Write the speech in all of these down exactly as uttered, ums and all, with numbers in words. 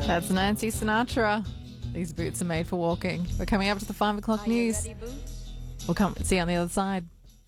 That's Nancy Sinatra. These boots are made for walking. We're coming up to the five o'clock news. We'll come see you on the other side.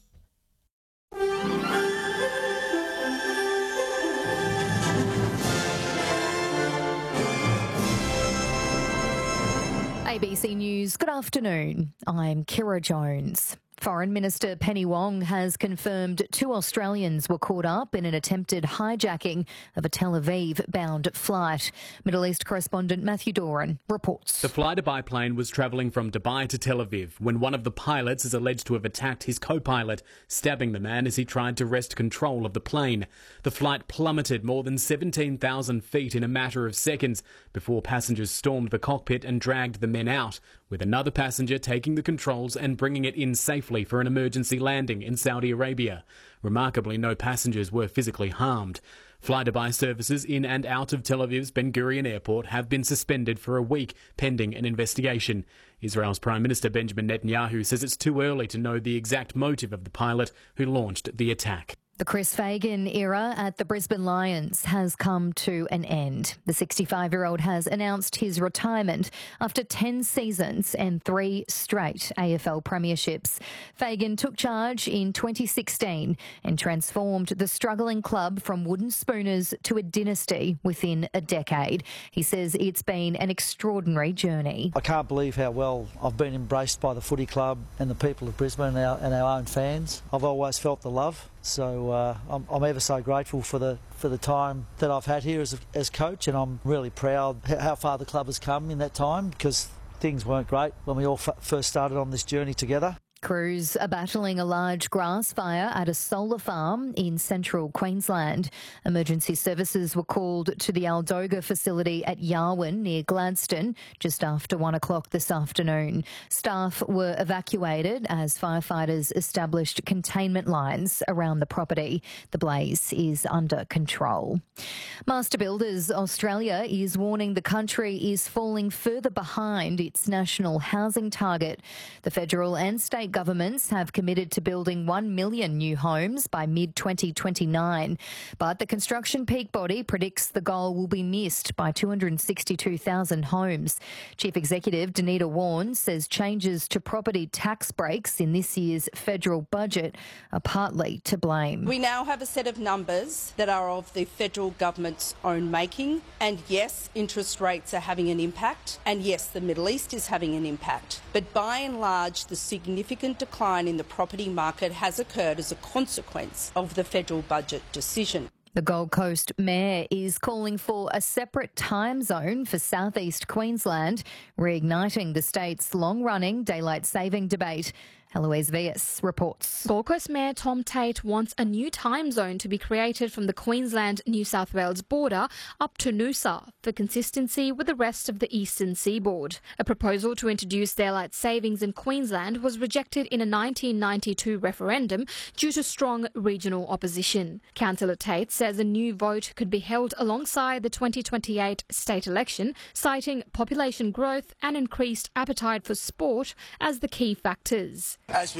A B C News, good afternoon. I'm Kira Jones. Foreign Minister Penny Wong has confirmed two Australians were caught up in an attempted hijacking of a Tel Aviv-bound flight. Middle East correspondent Matthew Doran reports. The flighter biplane was travelling from Dubai to Tel Aviv when one of the pilots is alleged to have attacked his co-pilot, stabbing the man as he tried to wrest control of the plane. The flight plummeted more than seventeen thousand feet in a matter of seconds before passengers stormed the cockpit and dragged the men out, with another passenger taking the controls and bringing it in safely for an emergency landing in Saudi Arabia. Remarkably, no passengers were physically harmed. Fly-Dubai services in and out of Tel Aviv's Ben Gurion Airport have been suspended for a week, pending an investigation. Israel's Prime Minister Benjamin Netanyahu says it's too early to know the exact motive of the pilot who launched the attack. The Chris Fagan era at the Brisbane Lions has come to an end. The sixty-five-year-old has announced his retirement after ten seasons and three straight A F L premierships. Fagan took charge in twenty sixteen and transformed the struggling club from wooden spooners to a dynasty within a decade. He says it's been an extraordinary journey. I can't believe how well I've been embraced by the footy club and the people of Brisbane and our, and our own fans. I've always felt the love. So uh, I'm, I'm ever so grateful for the for the time that I've had here as, as coach, and I'm really proud how far the club has come in that time, because things weren't great when we all f- first started on this journey together. Crews are battling a large grass fire at a solar farm in central Queensland. Emergency services were called to the Aldoga facility at Yarwun near Gladstone just after one o'clock this afternoon. Staff were evacuated as firefighters established containment lines around the property. The blaze is under control. Master Builders Australia is warning the country is falling further behind its national housing target. The federal and state governments have committed to building one million new homes by mid twenty twenty-nine. But the construction peak body predicts the goal will be missed by two hundred sixty-two thousand homes. Chief Executive Danita Warren says changes to property tax breaks in this year's federal budget are partly to blame. We now have a set of numbers that are of the federal government's own making. And yes, interest rates are having an impact. And yes, the Middle East is having an impact. But by and large, the significant decline in the property market has occurred as a consequence of the federal budget decision. The Gold Coast Mayor is calling for a separate time zone for southeast Queensland, reigniting the state's long-running daylight saving debate. Eloise Vias reports. Gold Coast Mayor Tom Tate wants a new time zone to be created from the Queensland-New South Wales border up to Noosa for consistency with the rest of the eastern seaboard. A proposal to introduce daylight savings in Queensland was rejected in a nineteen ninety-two referendum due to strong regional opposition. Councillor Tate says a new vote could be held alongside the twenty twenty-eight state election, citing population growth and increased appetite for sport as the key factors. As we